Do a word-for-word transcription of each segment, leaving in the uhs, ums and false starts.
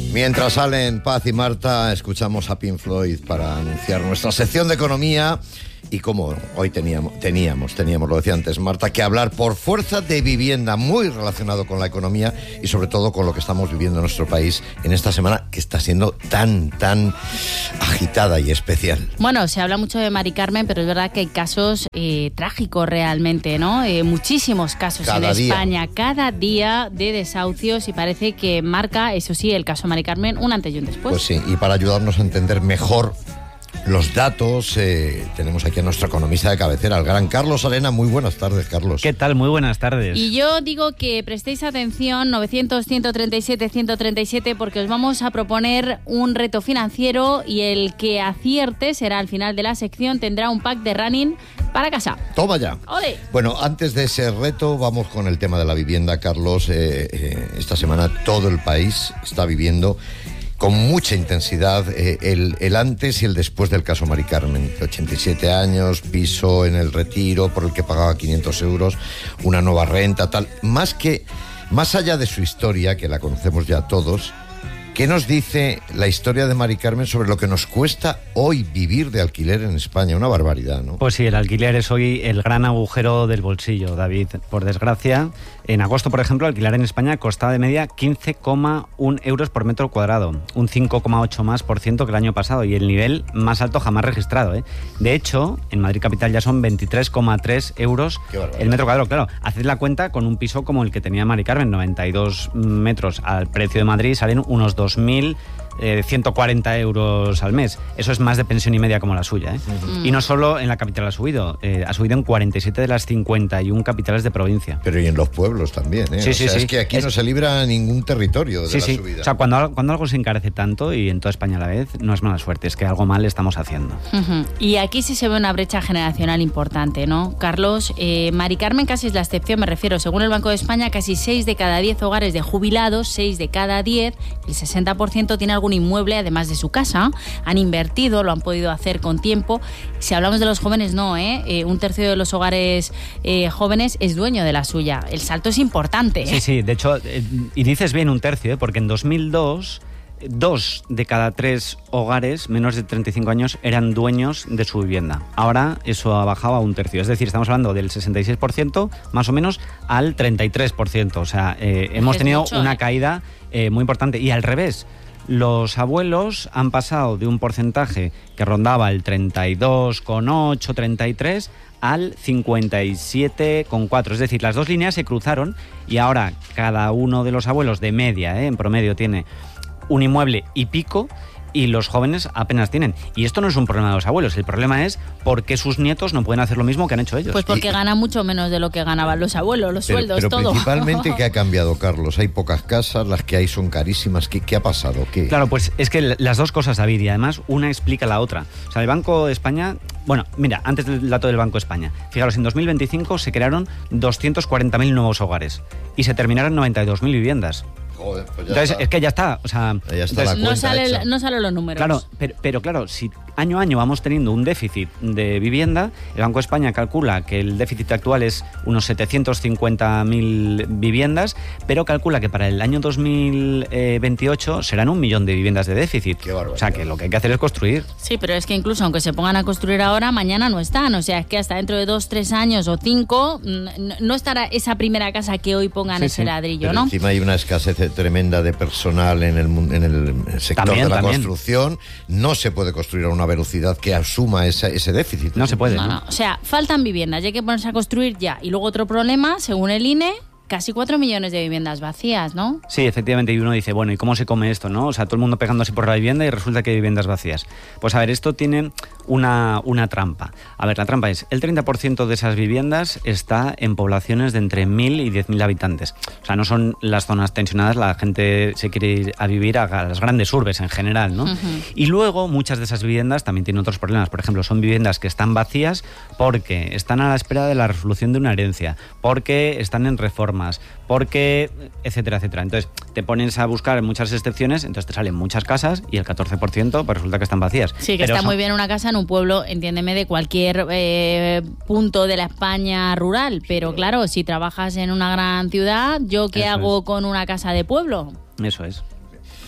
Mientras salen Paz y Marta, escuchamos a Pink Floyd para anunciar nuestra sección de economía. Y como hoy teníamos, teníamos, teníamos, lo decía antes Marta, que hablar por fuerza de vivienda, muy relacionado con la economía y sobre todo con lo que estamos viviendo en nuestro país en esta semana que está siendo tan, tan agitada y especial. Bueno, se habla mucho de Mari Carmen, pero es verdad que hay casos eh, trágicos realmente, ¿no? Eh, muchísimos casos cada en día. España, cada día de desahucios, y parece que marca, eso sí, el caso Mari Carmen, un antes y un después. Pues sí, y para ayudarnos a entender mejor los datos, eh, tenemos aquí a nuestro economista de cabecera, el gran Carlos Arena. Muy buenas tardes, Carlos. ¿Qué tal? Muy buenas tardes. Y yo digo que prestéis atención, novecientos, ciento treinta y siete, ciento treinta y siete, porque os vamos a proponer un reto financiero y el que acierte será al final de la sección, tendrá un pack de running para casa. Toma ya. ¡Ole! Bueno, antes de ese reto, vamos con el tema de la vivienda, Carlos. Eh, eh, esta semana todo el país está viviendo con mucha intensidad eh, el, el antes y el después del caso Mari Carmen. ochenta y siete años, piso en el Retiro por el que pagaba quinientos euros, una nueva renta, tal. Más que, más allá de su historia, que la conocemos ya todos, ¿qué nos dice la historia de Mari Carmen sobre lo que nos cuesta hoy vivir de alquiler en España? Una barbaridad, ¿no? Pues sí, el alquiler es hoy el gran agujero del bolsillo, David. Por desgracia, en agosto, por ejemplo, alquilar en España costaba de media quince coma uno euros por metro cuadrado, un cinco coma ocho más por ciento que el año pasado y el nivel más alto jamás registrado, ¿eh? De hecho, en Madrid capital ya son veintitrés coma tres euros el metro cuadrado. Claro, haced la cuenta con un piso como el que tenía Mari Carmen, noventa y dos metros al precio de Madrid, salen unos dos mil ciento cuarenta euros al mes. Eso es más de pensión y media como la suya, ¿eh? Uh-huh. Y no solo en la capital ha subido, eh, ha subido en cuarenta y siete de las cincuenta y una capitales de provincia. Pero y en los pueblos también, ¿eh? Sí, o sí, sea, sí. Es que aquí es... no se libra ningún territorio de sí, la sí. subida. O sea, cuando, cuando algo se encarece tanto y en toda España a la vez, no es mala suerte, es que algo mal estamos haciendo. Uh-huh. Y aquí sí se ve una brecha generacional importante, ¿no? Carlos, eh, Mari Carmen casi es la excepción, me refiero, según el Banco de España, casi seis de cada diez hogares de jubilados, seis de cada diez, el sesenta por ciento tiene algún inmueble además de su casa, han invertido, lo han podido hacer con tiempo. Si hablamos de los jóvenes, no, ¿eh? eh un tercio de los hogares eh, jóvenes es dueño de la suya. El salto es importante, ¿eh? Sí, sí, de hecho, eh, y dices bien un tercio, ¿eh? Porque en dos mil dos, dos de cada tres hogares menores de treinta y cinco años eran dueños de su vivienda. Ahora eso ha bajado a un tercio, es decir, estamos hablando del sesenta y seis por ciento más o menos al treinta y tres por ciento. O sea, eh, hemos es tenido mucho, una ¿eh? caída eh, muy importante. Y al revés, los abuelos han pasado de un porcentaje que rondaba el treinta y dos coma ocho, treinta y tres al cincuenta y siete coma cuatro. Es decir, las dos líneas se cruzaron y ahora cada uno de los abuelos de media, ¿eh? en promedio, tiene un inmueble y pico, y los jóvenes apenas tienen. Y esto no es un problema de los abuelos, el problema es por qué sus nietos no pueden hacer lo mismo que han hecho ellos. Pues porque y, ganan mucho menos de lo que ganaban los abuelos, los pero, sueldos, pero todo. Principalmente, ¿qué ha cambiado, Carlos? Hay pocas casas, las que hay son carísimas. ¿Qué, qué ha pasado? ¿Qué? Claro, pues es que las dos cosas, David, y además una explica la otra. O sea, el Banco de España... Bueno, mira, antes del dato del Banco de España, fijaros, en dos mil veinticinco se crearon doscientos cuarenta mil nuevos hogares y se terminaron noventa y dos mil viviendas. Joder, pues ya entonces, está. es que ya está. O sea, ya está entonces, la no, cuenta sale, hecha. no salen los números. Claro, pero, pero claro, si año a año vamos teniendo un déficit de vivienda, el Banco de España calcula que el déficit actual es unos setecientos cincuenta mil viviendas, pero calcula que para el año dos mil veintiocho serán un millón de viviendas de déficit. Qué barbaridad. O sea, que lo que hay que hacer es construir. Sí, pero es que incluso aunque se pongan a construir ahora, mañana no están. O sea, es que hasta dentro de dos, tres años o cinco, no estará esa primera casa que hoy pongan Sí, ese sí. ladrillo, Pero ¿no? encima hay una escasez tremenda de personal en el, en el sector También, de la también. construcción. No se puede construir a una velocidad que asuma ese, ese déficit. No se puede. No, no. O sea, faltan viviendas, y hay que ponerse a construir ya. Y luego otro problema, según el I N E, casi cuatro millones de viviendas vacías, ¿no? Sí, efectivamente, y uno dice, bueno, ¿y cómo se come esto, no? O sea, todo el mundo pegándose por la vivienda y resulta que hay viviendas vacías. Pues a ver, esto tiene una, una trampa. A ver, la trampa es, el treinta por ciento de esas viviendas está en poblaciones de entre mil y diez mil habitantes. O sea, no son las zonas tensionadas, la gente se quiere ir a vivir a las grandes urbes en general, ¿no? Uh-huh. Y luego, muchas de esas viviendas también tienen otros problemas. Por ejemplo, son viviendas que están vacías porque están a la espera de la resolución de una herencia, porque están en reforma, porque, etcétera, etcétera. Entonces, te pones a buscar muchas excepciones, entonces te salen muchas casas y el catorce por ciento pues resulta que están vacías. Sí, que Pero está son... muy bien una casa en un pueblo, entiéndeme, de cualquier eh, punto de la España rural, pero claro, si trabajas en una gran ciudad, ¿yo qué Eso hago es. con una casa de pueblo? Eso es.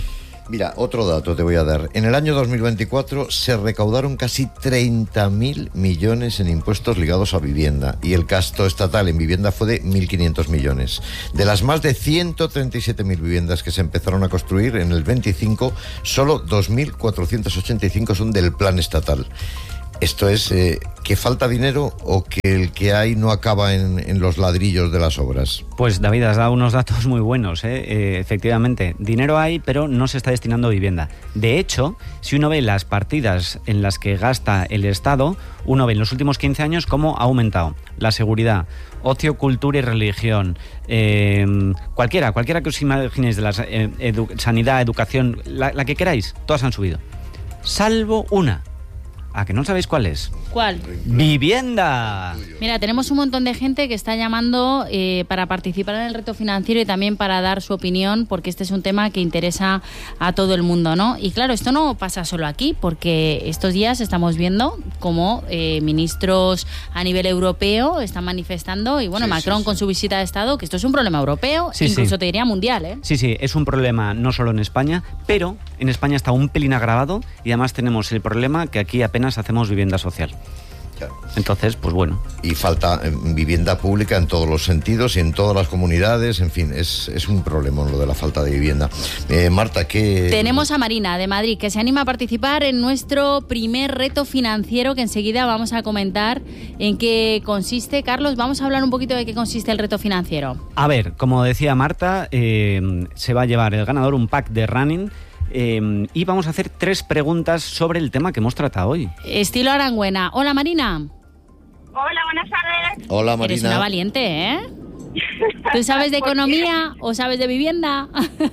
Mira, otro dato te voy a dar. En el año dos mil veinticuatro se recaudaron casi treinta mil millones en impuestos ligados a vivienda y el gasto estatal en vivienda fue de mil quinientos millones. De las más de ciento treinta y siete mil viviendas que se empezaron a construir en el veinticinco, solo dos mil cuatrocientos ochenta y cinco son del plan estatal. Esto es eh, que falta dinero o que el que hay no acaba en, en los ladrillos de las obras. Pues David, has dado unos datos muy buenos, ¿eh? Eh, efectivamente, dinero hay, pero no se está destinando a vivienda. De hecho, si uno ve las partidas en las que gasta el Estado, uno ve en los últimos quince años cómo ha aumentado la seguridad, ocio, cultura y religión, eh, cualquiera, cualquiera que os imaginéis de la eh, edu- sanidad, educación, la, la que queráis, todas han subido, salvo una. ¿A que no sabéis cuál es? ¿Cuál? ¡Vivienda! Mira, tenemos un montón de gente que está llamando eh, para participar en el reto financiero y también para dar su opinión, porque este es un tema que interesa a todo el mundo, ¿no? Y claro, esto no pasa solo aquí, porque estos días estamos viendo cómo eh, ministros a nivel europeo están manifestando, y bueno, Sí, Macron sí, sí. con su visita de Estado, que esto es un problema europeo, Sí, incluso sí. te diría mundial, ¿eh? Sí, sí, es un problema no solo en España, pero en España está un pelín agravado y además tenemos el problema que aquí apenas hacemos vivienda social. Claro. Entonces, pues bueno. Y falta eh, vivienda pública en todos los sentidos y en todas las comunidades, en fin, es, es un problema lo de la falta de vivienda. Eh, Marta, ¿qué...? Tenemos a Marina de Madrid, que se anima a participar en nuestro primer reto financiero, que enseguida vamos a comentar en qué consiste. Carlos, vamos a hablar un poquito de qué consiste el reto financiero. A ver, como decía Marta, eh, se va a llevar el ganador un pack de running eh, y vamos a hacer tres preguntas sobre el tema que hemos tratado hoy. Estilo Arangüena. Hola, Marina. Hola, buenas tardes. Hola, Marina. Eres una valiente, ¿eh? ¿Tú sabes de economía o sabes de vivienda?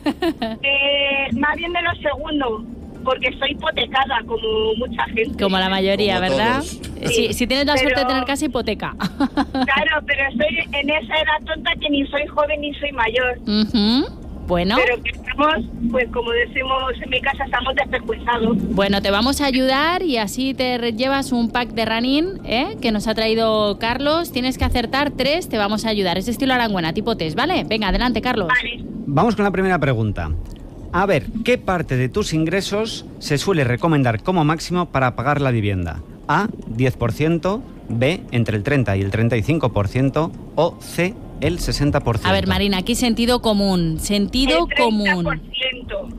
Eh, más bien de lo segundo, porque soy hipotecada, como mucha gente. Como la mayoría, Como ¿verdad? todos. Si, si tienes la Pero- suerte de tener casa, hipoteca. Claro, pero estoy en esa edad tonta que ni soy joven ni soy mayor. Ujú. Bueno, Pero que estamos, pues como decimos en mi casa, estamos desprejuizados. bueno, te vamos a ayudar y así te re- llevas un pack de running, ¿eh? Que nos ha traído Carlos. Tienes que acertar tres, te vamos a ayudar. Es estilo Arangüena, tipo test, ¿vale? Venga, adelante, Carlos. Vale. Vamos con la primera pregunta. A ver, ¿qué parte de tus ingresos se suele recomendar como máximo para pagar la vivienda? A, diez por ciento, B, entre el treinta y el treinta y cinco por ciento o C, el sesenta por ciento. A ver, Marina, aquí sentido común. Sentido El treinta por común. ciento.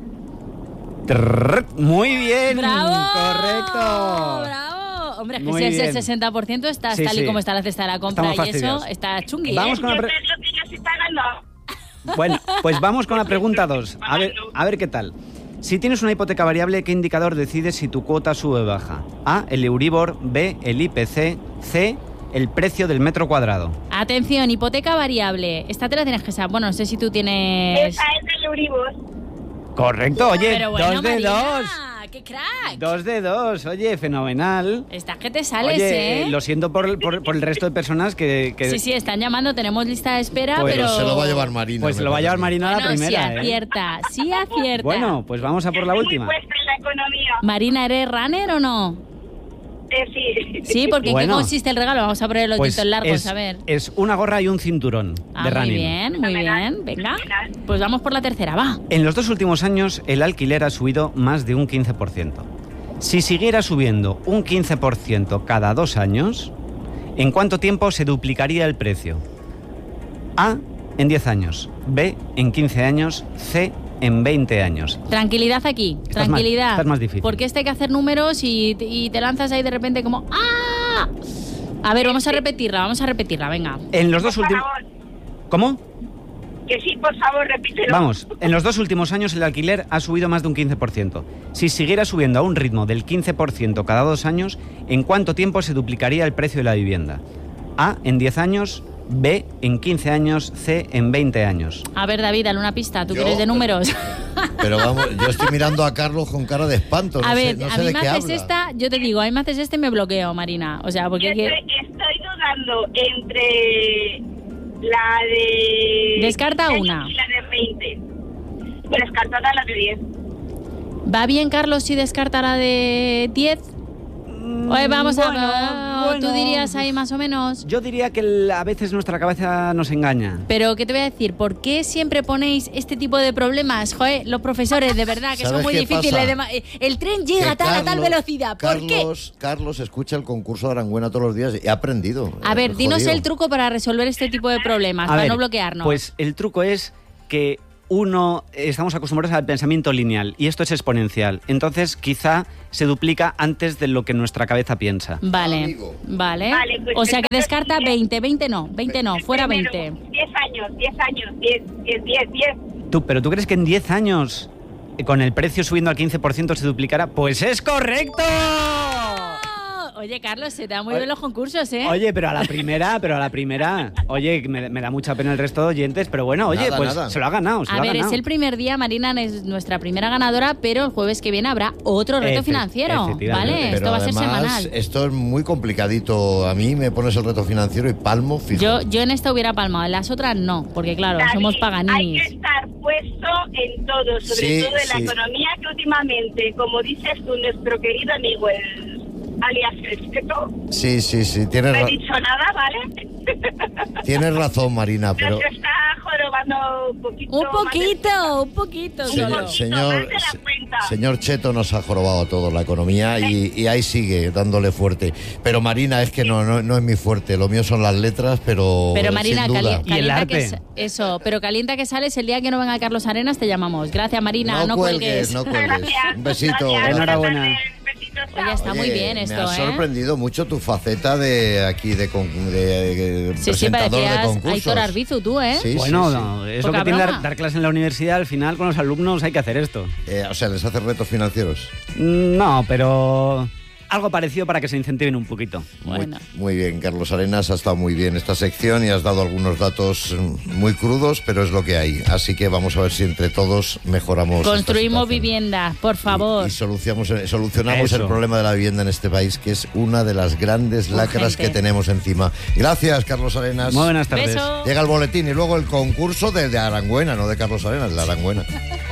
Trrr, muy bien. ¡Bravo! Correcto. ¡Bravo! Hombre, es que Muy si es el bien. sesenta por ciento estás Sí, tal y sí. como está la cesta de la compra Estamos y eso fastidiados. está chungui, Vamos ¿eh? con la Yo pre- sé lo que yo estoy pagando. Bueno, pues vamos con la pregunta dos. A ver, a ver qué tal. Si tienes una hipoteca variable, ¿qué indicador decide si tu cuota sube o baja? A, el Euribor, B, el I P C, C, el precio del metro cuadrado. Atención, hipoteca variable. Esta te la tienes que saber. Bueno, no sé si tú tienes... Esa es el Euribor. Correcto, oye, Pero bueno, dos de Marina, dos. ¡qué crack! Dos de dos, oye, fenomenal. Estás que te sales, Oye, ¿eh? lo siento por, por- por el resto de personas que... que- Sí, sí, están llamando, tenemos lista de espera, Pues- pero... Pero se lo va a llevar Marina. Pues se me lo va a llevar parece. Marina a la Bueno, primera, sí ¿eh? acierta, sí acierta. Bueno, pues vamos a por la Estoy última. muy puesta en la economía. Marina, ¿eres runner o no? Eh, sí. Sí, porque ¿en Bueno. qué consiste el regalo? Vamos a poner los Pues dientes largos, es, a ver. es una gorra y un cinturón Ah, de muy running. bien, muy bien. Venga, pues vamos por la tercera, va. En los dos últimos años, el alquiler ha subido más de un quince por ciento. Si siguiera subiendo un quince por ciento cada dos años, ¿en cuánto tiempo se duplicaría el precio? A, en diez años. B, en quince años. C, en veinte años. Tranquilidad aquí, Estás más- tranquilidad. estás más difícil. Porque este hay que hacer números y, y te lanzas ahí de repente como ¡ah! A ver, vamos a repetirla, vamos a repetirla, venga. En los dos Por últimos... favor, ¿Cómo? que sí, por favor, repítelo. Vamos, en los dos últimos años el alquiler ha subido más de un quince por ciento. Si siguiera subiendo a un ritmo del quince por ciento cada dos años, ¿en cuánto tiempo se duplicaría el precio de la vivienda? A, en diez años. B, en quince años. C, en veinte años. A ver, David, dale una pista, tú Yo- que eres de números. Pero vamos, yo estoy mirando a Carlos con cara de espanto. No a sé, ver, no a sé mí de me qué haces habla. esta, yo te digo, a mí me haces este y me bloqueo, Marina. O sea, porque... Estoy, que- estoy dudando entre la de... Descarta diez una. Y la de veinte. Descartada la de diez. ¿Va bien, Carlos, si descarta la de diez? Hoy vamos bueno, a... bueno. tú dirías ahí más o menos. Yo diría que el- a veces nuestra cabeza nos engaña. Pero, ¿qué te voy a decir? ¿Por qué siempre ponéis este tipo de problemas? Joder, los profesores, de verdad, que son ¿Sabes muy qué difíciles. pasa? De ma- el tren llega a Que tal, a tal Carlos- velocidad. ¿Por qué? Carlos, Carlos escucha el concurso de Arangüena todos los días y ha aprendido. A ver, Eh, dinos jodido. el truco para resolver este tipo de problemas, A para ver, no bloquearnos. Pues el truco es que uno, estamos acostumbrados al pensamiento lineal y esto es exponencial. Entonces, quizá se duplica antes de lo que nuestra cabeza piensa. Vale, Amigo. vale. Vale, pues O sea que entonces, descarta diez. veinte, veinte no, veinte no, fuera Primero, veinte. diez años, diez años, diez, diez, diez, diez. Tú, ¿pero tú crees que en diez años, eh, con el precio subiendo al quince por ciento, se duplicará? ¡Pues es correcto! Oye, Carlos, se te da muy Oye- bien los concursos, ¿eh? Oye, pero a la primera, pero a la primera. Oye, me, me da mucha pena el resto de oyentes, pero bueno, oye, Nada, pues nada. se lo ha ganado, se A lo ha ver, ganado. es el primer día, Marina es nuestra primera ganadora, pero el jueves que viene habrá otro reto Efe- financiero, efectivamente. ¿vale? Pero Esto va a ser además, semanal. esto es muy complicadito. A mí me pones el reto financiero y palmo fijo. Yo, yo en esta hubiera palmado, en las otras no, porque claro, David, somos hay paganinis. que estar puesto en todo, sobre Sí, todo en la sí. economía, que últimamente, como dices tú, nuestro querido amigo, el alias Fresqueto, Sí, sí, sí. Tienes, no he ra- dicho nada, ¿vale? tienes razón, Marina, pero... Nos está jorobando un poquito. Un más de- poquito, un poquito Señor, solo. señor, más de la se- cuenta. señor Cheto nos ha jorobado todo la economía y, y ahí sigue dándole fuerte. Pero Marina, es que no, no, no es mi fuerte. Lo mío son las letras, pero, Pero Marina, sin duda. cali- Y el calienta que arte. sa- eso, pero calienta que sales el día que no venga Carlos Arenas te llamamos. Gracias, Marina, No, no, cuelgues, cuelgues. no cuelgues. Gracias. Un besito. Gracias. Enhorabuena. Buenas tardes, besitos, Oye, chao. está muy Oye, bien esto, me ha ¿eh? sorprendido mucho tu faceta de aquí de, con- de, de Sí, sí, presentador de parecías concursos. Aitor Arbizu tú, ¿eh? Sí, Bueno, sí, sí. no, es Poca lo que tiene broma. dar, dar clase en la universidad. Al final, con los alumnos hay que hacer esto. Eh, o sea, les hace retos financieros. Mm, No, pero algo parecido para que se incentiven un poquito. Bueno. Muy, muy bien, Carlos Arenas, ha estado muy bien esta sección y has dado algunos datos mm, muy crudos, pero es lo que hay. Así que vamos a ver si entre todos mejoramos. esta Construimos situación. vivienda, por favor. Y, y solucionamos, eh, solucionamos Eso. el problema de la vivienda en este país, que es una de las grandes lacras Urgente. que tenemos encima. Gracias, Carlos Arenas. Muy buenas tardes. Beso. Llega el boletín y luego el concurso de, de Arangüena, no de Carlos Arenas, de Arangüena.